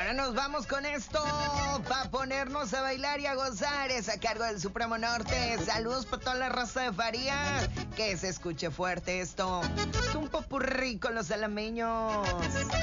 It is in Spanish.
Ahora nos vamos con esto para ponernos a bailar y a gozar. Es a cargo del Supremo Norte. Saludos para toda la raza de Faría. Que se escuche fuerte esto. Es un popurrí con los alameños.